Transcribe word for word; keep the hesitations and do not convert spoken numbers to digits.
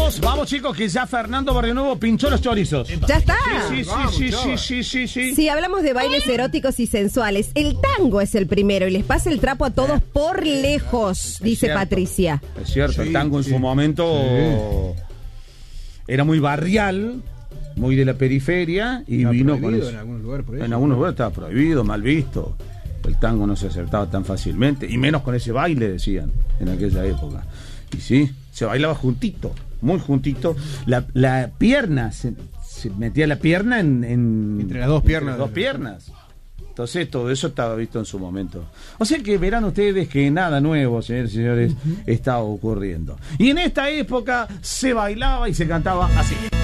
Vamos, vamos chicos, que ya Fernando Barrionuevo pinchó los chorizos. ¿Ya está? Sí, sí, Vamos, sí, sí, chaval. sí, sí, sí. Si hablamos de bailes eróticos y sensuales, el tango es el primero y les pasa el trapo a todos por lejos, dice cierto. Patricia. Es cierto, el Sí, tango en sí. su momento era muy barrial, muy de la periferia y Está vino con prohibido eso. en algunos lugares por ahí. En algunos lugares estaba prohibido, mal visto. El tango no se acertaba tan fácilmente, y menos con ese baile, decían, en aquella época. Y sí, se bailaba juntito, muy juntito. La, la pierna, se, se metía la pierna en, en- Entre las dos piernas. entre las dos piernas. Entonces todo eso estaba visto en su momento. O sea que verán ustedes que nada nuevo, señores y señores, estaba ocurriendo. Y en esta época se bailaba y se cantaba así.